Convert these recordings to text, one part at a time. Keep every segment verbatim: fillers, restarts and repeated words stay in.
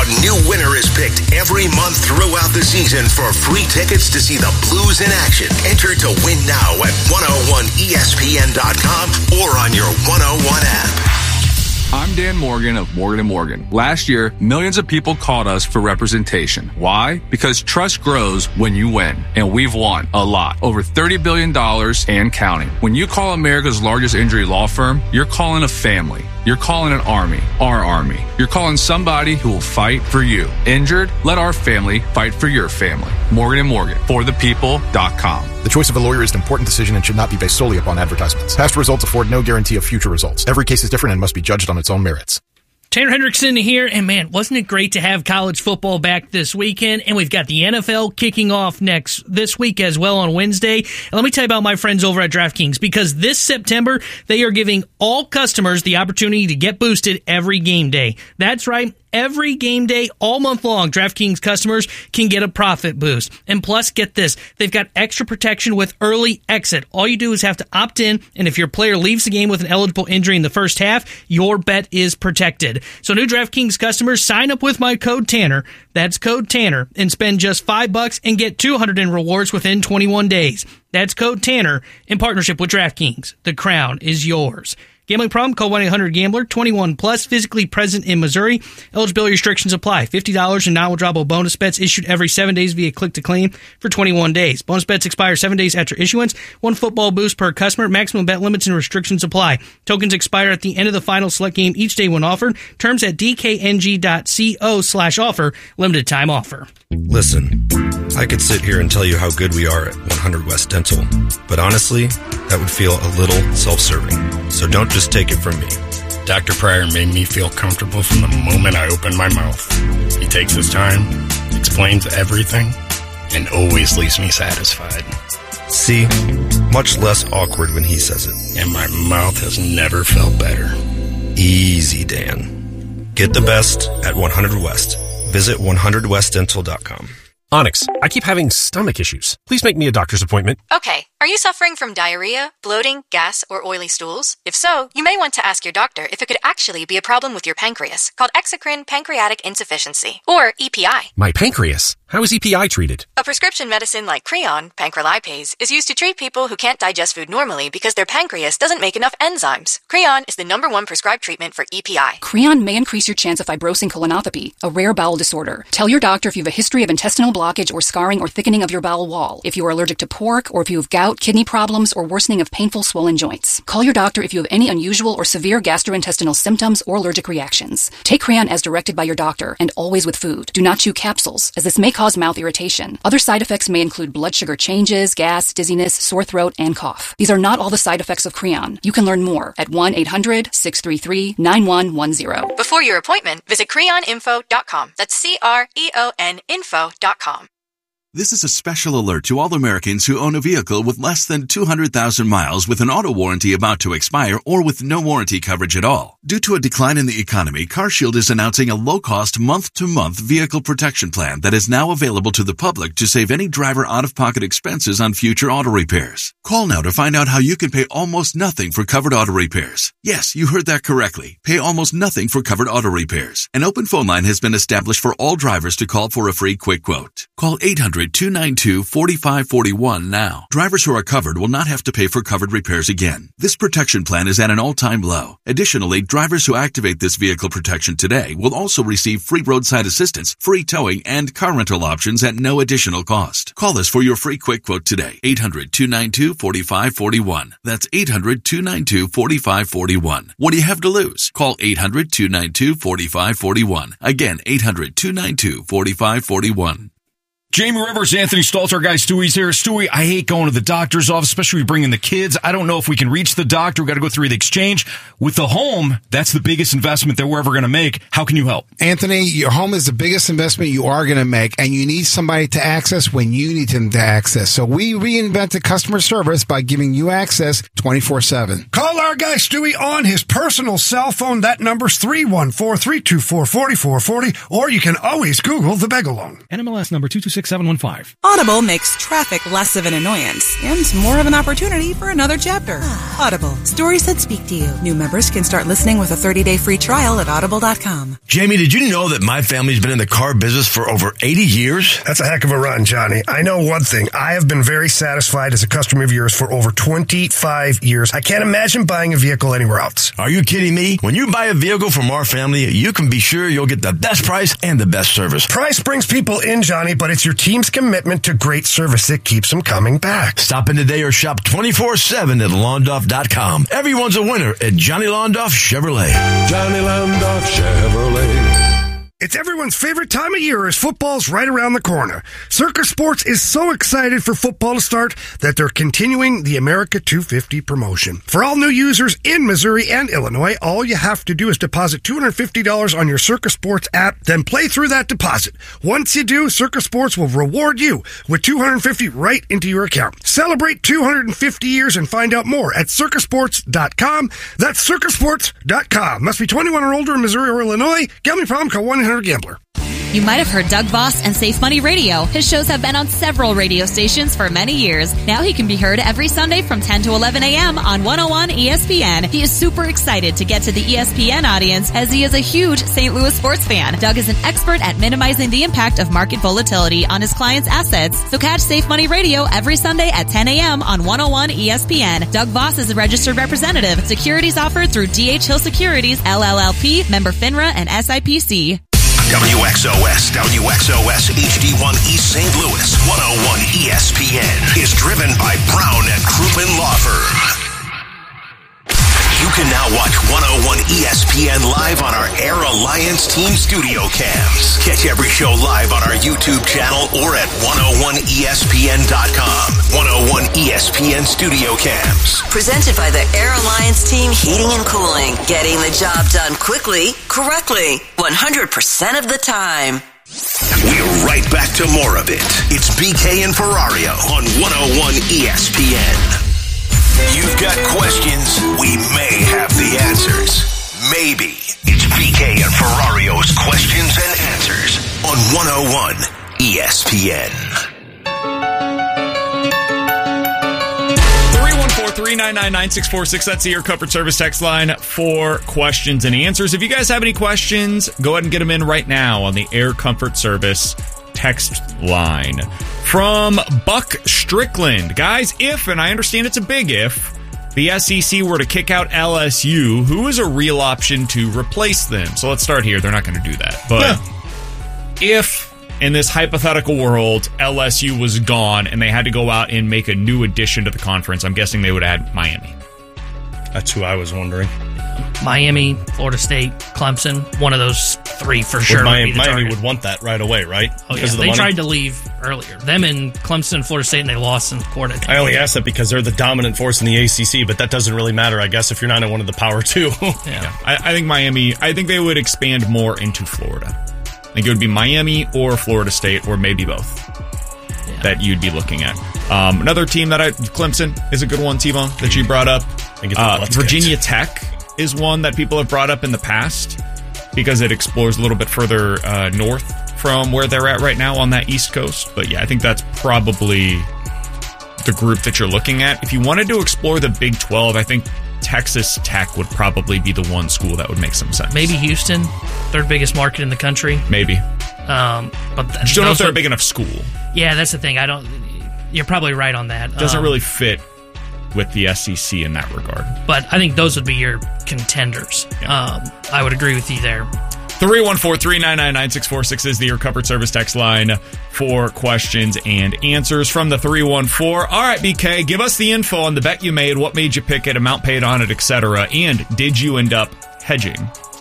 A new winner is picked every month throughout the season for free tickets to see the Blues in action. Enter to win now at one oh one E S P N dot com or on your one oh one app. I'm Dan Morgan of Morgan and Morgan. Last year, millions of people called us for representation. Why? Because trust grows when you win. And we've won a lot. Over thirty billion dollars and counting. When you call America's largest injury law firm, you're calling a family. You're calling an army. Our army. You're calling somebody who will fight for you. Injured? Let our family fight for your family. Morgan and Morgan. For the people dot com. The choice of a lawyer is an important decision and should not be based solely upon advertisements. Past results afford no guarantee of future results. Every case is different and must be judged on its own merits. Tanner Hendrickson here, and man, wasn't it great to have college football back this weekend? And we've got the N F L kicking off next this week as well on Wednesday. And let me tell you about my friends over at DraftKings, because this September, they are giving all customers the opportunity to get boosted every game day. That's right. Every game day, all month long, DraftKings customers can get a profit boost. And plus, get this, they've got extra protection with early exit. All you do is have to opt in, and if your player leaves the game with an eligible injury in the first half, your bet is protected. So new DraftKings customers, sign up with my code Tanner, that's code Tanner, and spend just five bucks and get two hundred in rewards within twenty-one days. That's code Tanner in partnership with DraftKings. The crown is yours. Gambling problem? Call one eight hundred gambler, twenty-one plus, physically present in Missouri. Eligibility restrictions apply. fifty dollars in non-withdrawable bonus bets issued every seven days via click to claim for twenty-one days. Bonus bets expire seven days after issuance. One football boost per customer. Maximum bet limits and restrictions apply. Tokens expire at the end of the final select game each day when offered. Terms at dkng.co slash offer. Limited time offer. Listen, I could sit here and tell you how good we are at one hundred West Dental, but honestly, that would feel a little self-serving. So don't just take it from me. Doctor Pryor made me feel comfortable from the moment I opened my mouth. He takes his time, explains everything, and always leaves me satisfied. See? Much less awkward when he says it. And my mouth has never felt better. Easy, Dan. Get the best at one hundred West. Visit one hundred west dental dot com. Onyx, I keep having stomach issues. Please make me a doctor's appointment. Okay. Are you suffering from diarrhea, bloating, gas, or oily stools? If so, you may want to ask your doctor if it could actually be a problem with your pancreas, called exocrine pancreatic insufficiency, or E P I. My pancreas? How is E P I treated? A prescription medicine like Creon, pancrelipase, is used to treat people who can't digest food normally because their pancreas doesn't make enough enzymes. Creon is the number one prescribed treatment for E P I. Creon may increase your chance of fibrosing colonopathy, a rare bowel disorder. Tell your doctor if you have a history of intestinal blockage or scarring or thickening of your bowel wall, if you are allergic to pork, or if you have gout, kidney problems, or worsening of painful swollen joints. Call your doctor if you have any unusual or severe gastrointestinal symptoms or allergic reactions. Take Creon as directed by your doctor, and always with food. Do not chew capsules, as this may cause mouth irritation. Other side effects may include blood sugar changes, gas, dizziness, sore throat, and cough. These are not all the side effects of Creon. You can learn more at one eight hundred six three three nine one one zero. Before your appointment, visit creon info dot com. That's C R E O N info dot com. This is a special alert to all Americans who own a vehicle with less than two hundred thousand miles with an auto warranty about to expire or with no warranty coverage at all. Due to a decline in the economy, CarShield is announcing a low-cost month-to-month vehicle protection plan that is now available to the public to save any driver out-of-pocket expenses on future auto repairs. Call now to find out how you can pay almost nothing for covered auto repairs. Yes, you heard that correctly. Pay almost nothing for covered auto repairs. An open phone line has been established for all drivers to call for a free quick quote. Call eight hundred two nine two four five four one now. Drivers who are covered will not have to pay for covered repairs again. This protection plan is at an all-time low. Additionally, drivers who activate this vehicle protection today will also receive free roadside assistance, free towing, and car rental options at no additional cost. Call us for your free quick quote today. eight hundred two nine two four five four one. That's eight hundred two nine two four five four one. What do you have to lose? Call eight hundred two nine two four five four one. Again, eight hundred two nine two four five four one. Jamie Rivers, Anthony Stalter, guys, Stewie's here. Stewie, I hate going to the doctor's office, especially bringing the kids. I don't know if we can reach the doctor. We've got to go through the exchange. With the home, that's the biggest investment that we're ever going to make. How can you help? Anthony, your home is the biggest investment you are going to make, and you need somebody to access when you need them to access. So we reinvented customer service by giving you access twenty-four seven. Call our guy Stewie on his personal cell phone. That number's three one four, three two four, four four four zero, or you can always Google the Begalong. N M L S number two two six six seven one five. Audible makes traffic less of an annoyance and more of an opportunity for another chapter. Audible. Stories that speak to you. New members can start listening with a thirty-day free trial at audible dot com. Jamie, did you know that my family's been in the car business for over eighty years? That's a heck of a run, Johnny. I know one thing. I have been very satisfied as a customer of yours for over twenty-five years. I can't imagine buying a vehicle anywhere else. Are you kidding me? When you buy a vehicle from our family, you can be sure you'll get the best price and the best service. Price brings people in, Johnny, but it's your team's commitment to great service that keeps them coming back. Stop in today or shop twenty-four seven at Londoff dot com. Everyone's a winner at Johnny Londoff Chevrolet. Johnny Londoff Chevrolet. It's everyone's favorite time of year as football's right around the corner. Circus Sports is so excited for football to start that they're continuing the America two fifty promotion. For all new users in Missouri and Illinois, all you have to do is deposit two hundred fifty dollars on your Circus Sports app, then play through that deposit. Once you do, Circus Sports will reward you with two hundred fifty dollars right into your account. Celebrate two hundred fifty years and find out more at circus sports dot com. That's circus sports dot com. Must be twenty-one or older in Missouri or Illinois. Gambling problem, call one eight hundred gambler. You might have heard Doug Voss and Safe Money Radio. His shows have been on several radio stations for many years. Now he can be heard every Sunday from ten to eleven a.m. on one oh one E S P N. He is super excited to get to the E S P N audience as he is a huge Saint Louis sports fan. Doug is an expert at minimizing the impact of market volatility on his clients' assets. So catch Safe Money Radio every Sunday at ten a.m. on one oh one E S P N. Doug Voss is a registered representative. Securities offered through D H Hill Securities, L L L P, member FINRA, and S I P C. W X O S, W X O S H D one East Saint Louis, one oh one E S P N is driven by Brown and Crouppen Law Firm. You can now watch one oh one E S P N live on our Air Alliance Team studio cams. Catch every show live on our YouTube channel or at one oh one E S P N dot com. one oh one E S P N studio cams. Presented by the Air Alliance Team Heating and Cooling. Getting the job done quickly, correctly, one hundred percent of the time. We're right back to more of it. It's B K and Ferrario on one oh one E S P N. You've got questions, we may have the answers. Maybe. It's B K and Ferrario's Questions and Answers on one oh one E S P N. three one four, three nine nine, nine six four six. That's the Air Comfort Service text line for questions and answers. If you guys have any questions, go ahead and get them in right now on the Air Comfort Service text line. From Buck Strickland. Guys, if, and I understand it's a big if, the S E C were to kick out L S U, who is a real option to replace them? So let's start here. They're not going to do that. But yeah. If, in this hypothetical world, L S U was gone and they had to go out and make a new addition to the conference, I'm guessing they would add Miami. That's who I was wondering. Miami, Florida State, Clemson, one of those three for sure. Would Miami, would, be the Miami target. would want that right away, right? Oh, yeah. Of the They money? tried to leave earlier. Them and Clemson, Florida State, and they lost in court. I, I only asked that because they're the dominant force in the A C C, but that doesn't really matter, I guess, if you're not in one of the power two. yeah. yeah. I, I think Miami, I think they would expand more into Florida. I think it would be Miami or Florida State or maybe both yeah. that you'd be looking at. Um, another team that I, Clemson is a good one, T-Bone, that you brought up. Uh, Virginia Tech is one that people have brought up in the past because it explores a little bit further uh, north from where they're at right now on that East Coast. But yeah, I think that's probably the group that you're looking at. If you wanted to explore the Big twelve, I think Texas Tech would probably be the one school that would make some sense. Maybe Houston, third biggest market in the country. Maybe. Um, but th- just don't know if they're a big enough school. Yeah, that's the thing. I don't. You're probably right on that. Doesn't um, really fit with the S E C in that regard. But I think those would be your contenders. Yeah. Um, I would agree with you there. three one four, three nine nine, nine six four six is the Air Comfort Service text line for questions and answers from the three one four. All right, B K, give us the info on the bet you made, what made you pick it, amount paid on it, et cetera. And did you end up hedging?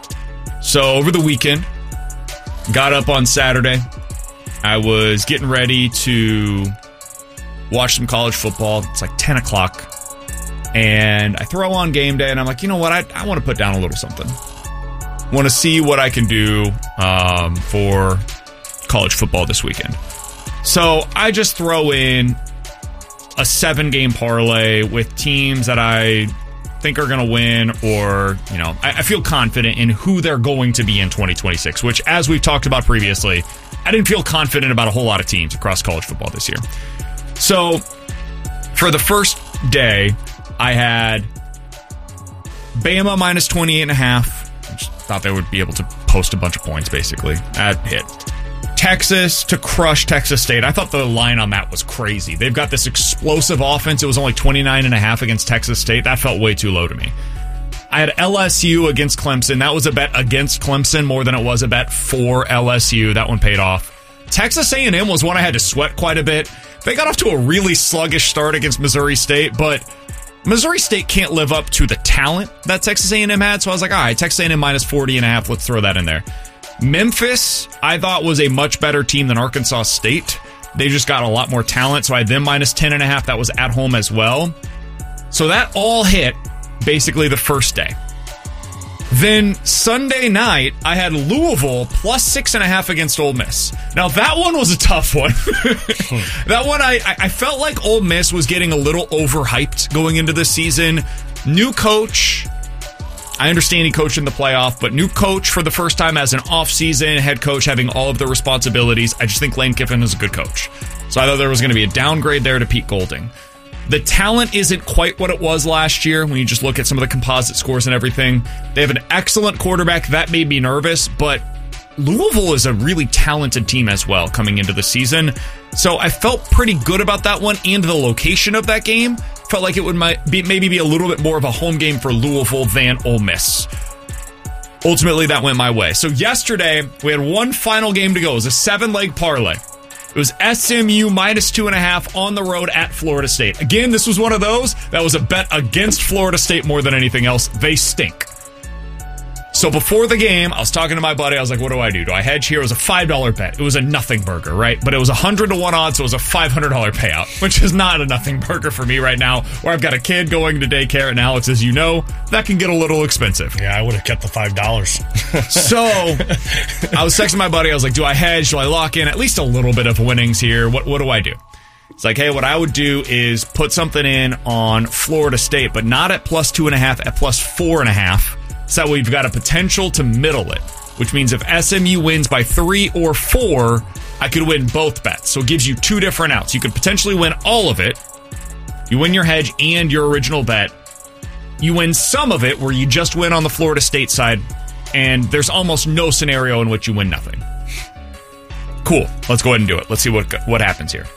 So over the weekend, got up on Saturday. I was getting ready to watch some college football. It's like ten o'clock. And I throw on game day, and I'm like, you know what? I, I want to put down a little something. Want to see what I can do um, for college football this weekend. So I just throw in a seven-game parlay with teams that I think are going to win, or, you know, I, I feel confident in who they're going to be in twenty twenty-six, which, as we've talked about previously, I didn't feel confident about a whole lot of teams across college football this year. So, for the first day, I had Bama minus twenty-eight and a half. I just thought they would be able to post a bunch of points, basically. That hit. Texas to crush Texas State. I thought the line on that was crazy. They've got this explosive offense. It was only twenty-nine and a half against Texas State. That felt way too low to me. I had L S U against Clemson. That was a bet against Clemson more than it was a bet for L S U. That one paid off. Texas A and M was one I had to sweat quite a bit. They got off to a really sluggish start against Missouri State, but Missouri State can't live up to the talent that Texas A and M had, so I was like, all right, Texas A and M minus forty and a half, let's throw that in there. Memphis, I thought, was a much better team than Arkansas State. They just got a lot more talent, so I had them minus ten and a half. That was at home as well. So that all hit basically the first day. Then Sunday night, I had Louisville plus six and a half against Ole Miss. Now, that one was a tough one. That one, I, I felt like Ole Miss was getting a little overhyped going into the season. New coach. I understand he coached in the playoff, but new coach for the first time as an offseason head coach having all of the responsibilities. I just think Lane Kiffin is a good coach. So I thought there was going to be a downgrade there to Pete Golding. The talent isn't quite what it was last year when you just look at some of the composite scores and everything. They have an excellent quarterback. That made me nervous, but Louisville is a really talented team as well coming into the season. So I felt pretty good about that one, and the location of that game felt like it would might be, maybe be a little bit more of a home game for Louisville than Ole Miss. Ultimately, that went my way. So yesterday, we had one final game to go. It was a seven-leg parlay. It was S M U minus two and a half on the road at Florida State. Again, this was one of those that was a bet against Florida State more than anything else. They stink. So before the game, I was talking to my buddy. I was like, what do I do? Do I hedge here? It was a five dollar bet. It was a nothing burger, right? But it was one hundred to one odds, so it was a five hundred dollars payout, which is not a nothing burger for me right now, where I've got a kid going to daycare, and Alex, as you know, that can get a little expensive. Yeah, I would have kept the five dollars. So I was texting my buddy. I was like, do I hedge? Do I lock in at least a little bit of winnings here? What, what do I do? It's like, hey, what I would do is put something in on Florida State, but not at plus two and a half, at plus four and a half. So we've got a potential to middle it, which means if S M U wins by three or four, I could win both bets. So it gives you two different outs. You could potentially win all of it. You win your hedge and your original bet. You win some of it where you just win on the Florida State side, and there's almost no scenario in which you win nothing. Cool. Let's go ahead and do it. Let's see what what happens here.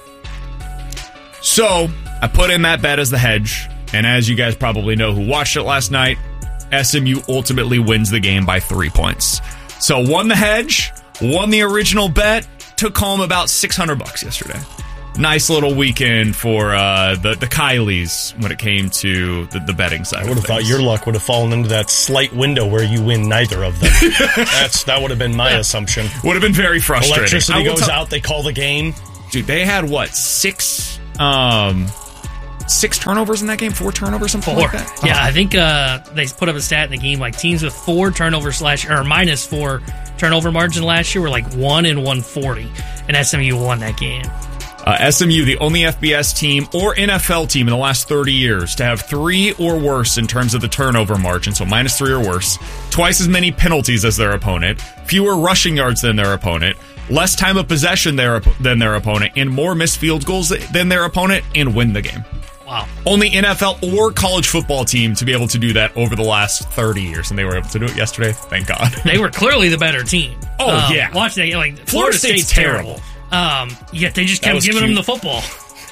So I put in that bet as the hedge, and as you guys probably know who watched it last night, S M U ultimately wins the game by three points. So won the hedge, won the original bet, took home about six hundred bucks yesterday. Nice little weekend for uh, the, the Kylies when it came to the, the betting side. I would have thought your luck would have fallen into that slight window where you win neither of them. That's That would have been my assumption. Would have been very frustrating. Electricity goes t- out, they call the game. Dude, they had what, six... Um, Six turnovers in that game? Four turnovers? Something four. like that? Yeah, oh. I think uh, they put up a stat in the game, like teams with four turnovers last year, or minus four turnover margin last year were like one in one forty, and S M U won that game. Uh, S M U, the only F B S team or N F L team in the last thirty years to have three or worse in terms of the turnover margin, so minus three or worse, twice as many penalties as their opponent, fewer rushing yards than their opponent, less time of possession their, than their opponent, and more missed field goals than their opponent, and win the game. Wow. Only N F L or college football team to be able to do that over the last thirty years, and they were able to do it yesterday. Thank God. They were clearly the better team. Oh, um, yeah. Watch that. Like, Florida, Florida State's, State's terrible. terrible. Um, yet they just kept giving cute. them the football.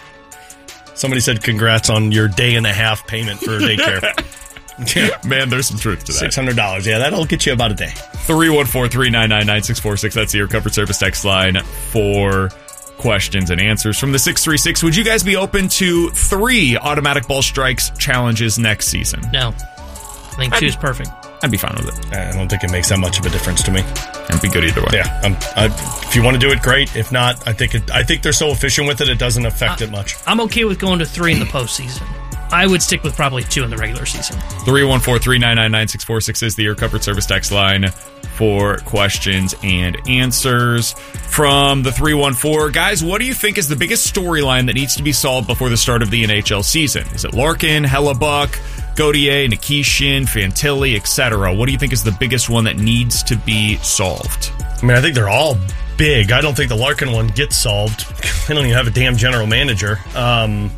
Somebody said congrats on your day and a half payment for daycare. Man, there's some truth to that. six hundred dollars. Yeah, that'll get you about a day. three one four, three nine nine, nine six four six. That's the Air Comfort Service text line for questions and answers from the six three six. Would you guys be open to three automatic ball strikes challenges next season? No. I think two is perfect. I'd be fine with it. I don't think it makes that much of a difference to me. It'd be good either way. Yeah, I'm, I, if you want to do it, great. If not, I think it, I think they're so efficient with it, it doesn't affect I, it much. I'm okay with going to three in the postseason. I would stick with probably two in the regular season. three one four, three nine nine, nine six four six is the Air Comfort Service text line for questions and answers. From the three one four, guys, what do you think is the biggest storyline that needs to be solved before the start of the N H L season? Is it Larkin, Hellebuck, Gautier, Nikishin, Fantilli, et cetera. What do you think is the biggest one that needs to be solved? I mean, I think they're all big. I don't think the Larkin one gets solved. They don't even have a damn general manager. Um,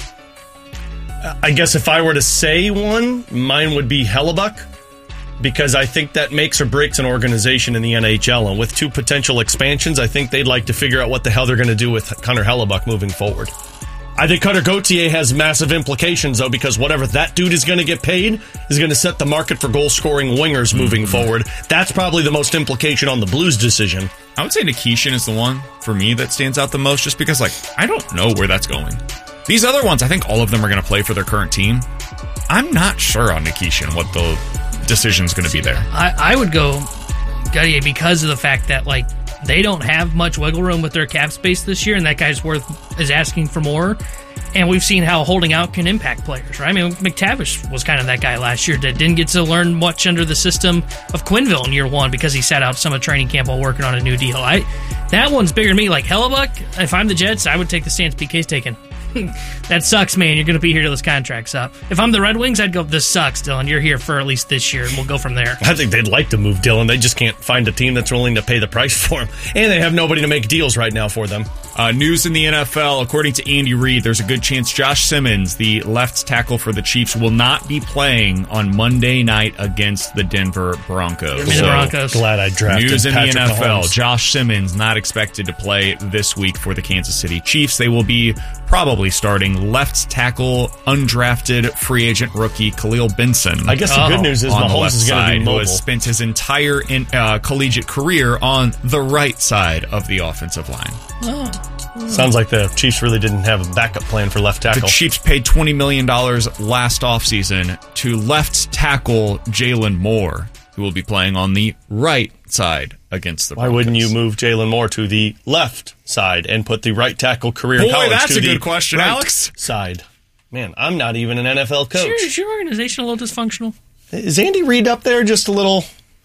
I guess if I were to say one, mine would be Hellebuck, because I think that makes or breaks an organization in the N H L. And with two potential expansions, I think they'd like to figure out what the hell they're going to do with Connor Hellebuck moving forward. I think Cutter Gauthier has massive implications, though, because whatever that dude is going to get paid is going to set the market for goal-scoring wingers moving mm-hmm. forward. That's probably the most implication on the Blues decision. I would say Nikishin is the one, for me, that stands out the most, just because, like, I don't know where that's going. These other ones, I think all of them are going to play for their current team. I'm not sure on Nikishin what the decision's going to be there. I, I would go Gauthier because of the fact that, like, they don't have much wiggle room with their cap space this year, and that guy's worth is asking for more. And we've seen how holding out can impact players, right? I mean, McTavish was kind of that guy last year that didn't get to learn much under the system of Quenneville in year one because he sat out some of training camp while working on a new deal. I that one's bigger than me. Like Hellebuck, if I'm the Jets, I would take the stance P K's taking. That sucks, man. You're going to be here till this contract's up. If I'm the Red Wings, I'd go, this sucks, Dylan. You're here for at least this year, and we'll go from there. I think they'd like to move Dylan. They just can't find a team that's willing to pay the price for him. And they have nobody to make deals right now for them. Uh, news in the N F L, according to Andy Reid, there's a good chance Josh Simmons, the left tackle for the Chiefs, will not be playing on Monday night against the Denver Broncos. The Broncos. Glad I drafted News in Patrick the N F L, Mahomes. Josh Simmons not expected to play this week for the Kansas City Chiefs. They will be probably starting left tackle, undrafted free agent rookie Khalil Benson. I guess the oh, good news is Mahomes is going to be mobile. Who has spent his entire in, uh, collegiate career on the right side of the offensive line. Oh. Sounds like the Chiefs really didn't have a backup plan for left tackle. The Chiefs paid twenty million dollars last offseason to left tackle Jalen Moore, who will be playing on the right side against the Broncos. Why wouldn't you move Jalen Moore to the left side and put the right tackle career Boy, college that's to a the good question, right Alex. side? Man, I'm not even an N F L coach. Is your, is your organization a little dysfunctional? Is Andy Reid up there just a little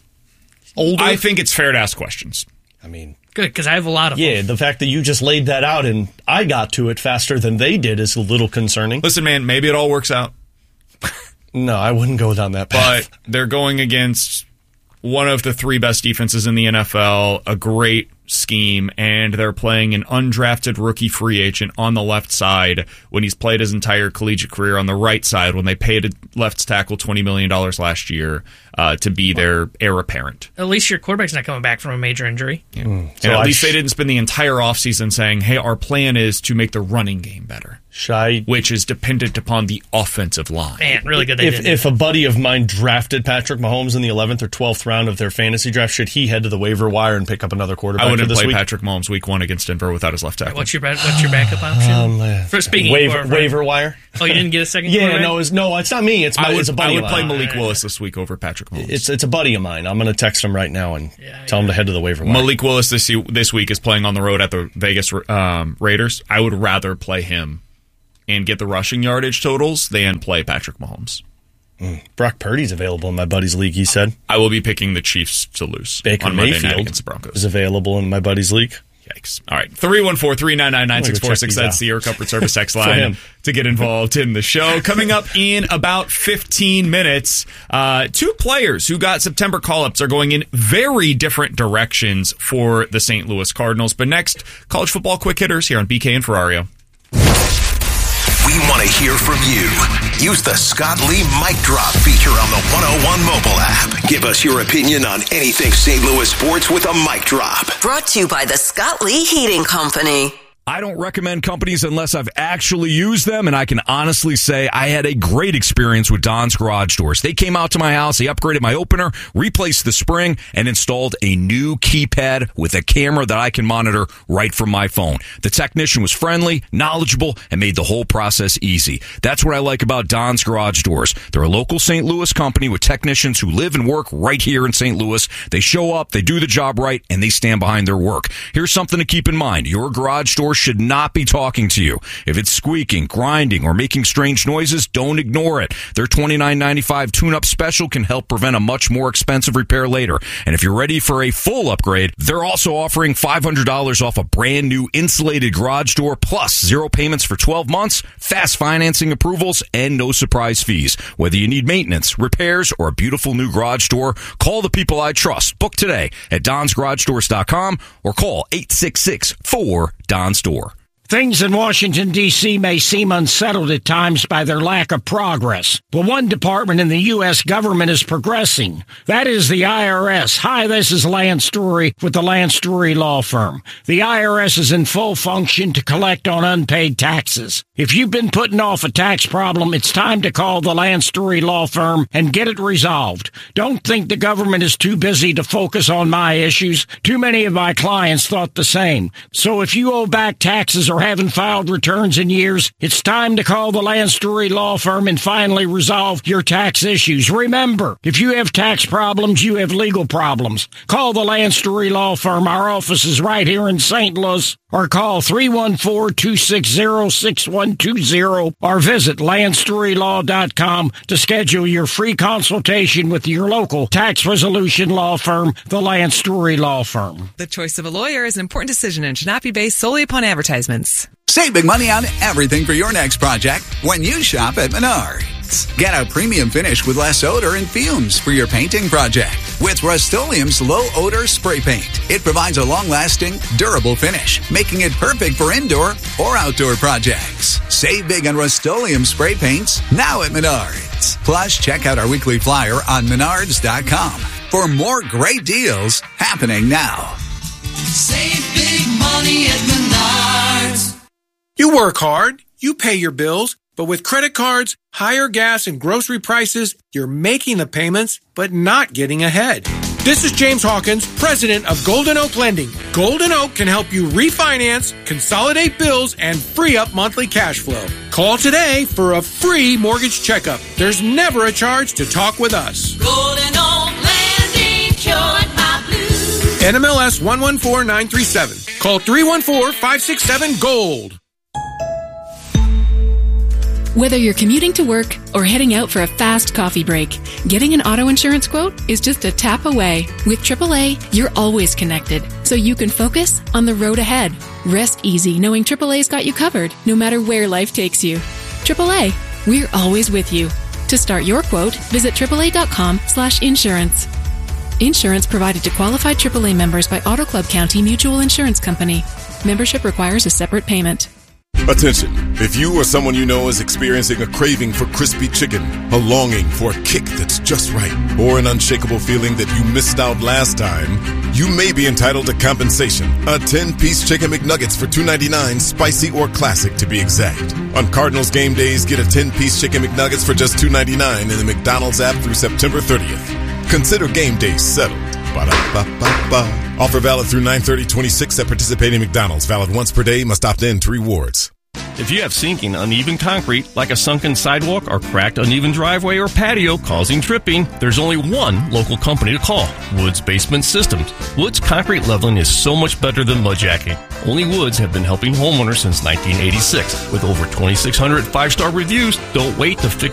older? I think it's fair to ask questions. I mean... Good, because I have a lot of Yeah, them. the fact that you just laid that out and I got to it faster than they did is a little concerning. Listen, man, maybe it all works out. No, I wouldn't go down that path. But they're going against one of the three best defenses in the N F L, a great scheme, and they're playing an undrafted rookie free agent on the left side when he's played his entire collegiate career on the right side when they paid a left tackle twenty million dollars last year uh, to be their heir apparent. At least your quarterback's not coming back from a major injury. Yeah. Mm. And So at I least sh- they didn't spend the entire offseason saying, hey, our plan is to make the running game better. Shy, which is dependent upon the offensive line. Man, really good they if, did. if a buddy of mine drafted Patrick Mahomes in the eleventh or twelfth round of their fantasy draft, should he head to the waiver wire and pick up another quarterback I wouldn't for this play week? Patrick Mahomes week one against Denver without his left tackle. What's your what's your backup option? Um, uh, For speaking waiver, or, waiver wire. Oh, you didn't get a second? Yeah, quarterback? no, it's no, it's not me. It's my, I would, it's a buddy I would of play mine. Malik Willis this week over Patrick Mahomes. It's it's a buddy of mine. I'm going to text him right now and yeah, tell yeah. him to head to the waiver wire. Malik Willis this this week is playing on the road at the Vegas um, Raiders. I would rather play him and get the rushing yardage totals than play Patrick Mahomes. Mm. Brock Purdy's available in my buddy's league, he said. I will be picking the Chiefs to lose Baker on Monday Mayfield night against the Broncos. is available in my buddy's league. Yikes. All right. three one four, three nine nine, nine six four six. That's the Air Comfort Service text line to get involved in the show. Coming up in about fifteen minutes, uh, two players who got September call-ups are going in very different directions for the Saint Louis Cardinals. But next, college football quick hitters here on B K and Ferrario. We want to hear from you. Use the Scott Lee Mic Drop feature on the one oh one mobile app. Give us your opinion on anything Saint Louis sports with a mic drop. Brought to you by the Scott Lee Heating Company. I don't recommend companies unless I've actually used them, and I can honestly say I had a great experience with Don's Garage Doors. They came out to my house, they upgraded my opener, replaced the spring, and installed a new keypad with a camera that I can monitor right from my phone. The technician was friendly, knowledgeable, and made the whole process easy. That's what I like about Don's Garage Doors. They're a local Saint Louis company with technicians who live and work right here in Saint Louis. They show up, they do the job right, and they stand behind their work. Here's something to keep in mind. Your garage door lawnmower should not be talking to you. If it's squeaking, grinding, or making strange noises, don't ignore it. Their twenty-nine ninety-five tune-up special can help prevent a much more expensive repair later. And if you're ready for a full upgrade, they're also offering five hundred dollars off a brand new insulated garage door, plus zero payments for twelve months, fast financing approvals, and no surprise fees. Whether you need maintenance, repairs, or a beautiful new garage door, call the people I trust. Book today at dons garage doors dot com or call eight six six, four, D O N S door. Things in Washington, D C may seem unsettled at times by their lack of progress, but one department in the U S government is progressing. That is the I R S. Hi, this is Lance Story with the Lance Story Law Firm. The I R S is in full function to collect on unpaid taxes. If you've been putting off a tax problem, it's time to call the Lance Story Law Firm and get it resolved. Don't think the government is too busy to focus on my issues. Too many of my clients thought the same. So if you owe back taxes or haven't filed returns in years, it's time to call the Lance Story Law Firm and finally resolve your tax issues. Remember, if you have tax problems, you have legal problems. Call the Lance Story Law Firm. Our office is right here in Saint Louis. Or call three one four, two six zero, six one two zero or visit lance story law dot com to schedule your free consultation with your local tax resolution law firm, the Lance Story Law Firm. The choice of a lawyer is an important decision and should not be based solely upon advertisements. Save big money on everything for your next project when you shop at Menards. Get a premium finish with less odor and fumes for your painting project with Rust-Oleum's low odor spray paint. It provides a long-lasting, durable finish, making it perfect for indoor or outdoor projects. Save big on Rust-Oleum spray paints now at Menards. Plus, check out our weekly flyer on menards dot com for more great deals happening now. Save big money at Menards. You work hard, you pay your bills, but with credit cards, higher gas, and grocery prices, you're making the payments, but not getting ahead. This is James Hawkins, president of Golden Oak Lending. Golden Oak can help you refinance, consolidate bills, and free up monthly cash flow. Call today for a free mortgage checkup. There's never a charge to talk with us. Golden Oak Lending, cured my blues. N M L S one one four nine three seven. Call three one four, five six seven, GOLD. Whether you're commuting to work or heading out for a fast coffee break, getting an auto insurance quote is just a tap away. With triple A, you're always connected, so you can focus on the road ahead. Rest easy knowing triple A's got you covered, no matter where life takes you. triple A, we're always with you. To start your quote, visit triple A dot com slash insurance. Insurance provided to qualified triple A members by Auto Club County Mutual Insurance Company. Membership requires a separate payment. Attention! If you or someone you know is experiencing a craving for crispy chicken, a longing for a kick that's just right, or an unshakable feeling that you missed out last time, you may be entitled to compensation. A ten-piece Chicken McNuggets for two ninety-nine, spicy or classic to be exact. On Cardinals game days, get a ten-piece Chicken McNuggets for just two ninety-nine in the McDonald's app through September thirtieth. Consider game days settled. Ba-da-ba-ba-ba. Offer valid through nine thirty twenty-six at participating McDonald's. Valid once per day. Must opt in to rewards. If you have sinking, uneven concrete, like a sunken sidewalk or cracked, uneven driveway or patio causing tripping, there's only one local company to call, Woods Basement Systems. Woods Concrete Leveling is so much better than mudjacking. Only Woods have been helping homeowners since nineteen eighty-six. With over twenty-six hundred five-star reviews, don't wait to fix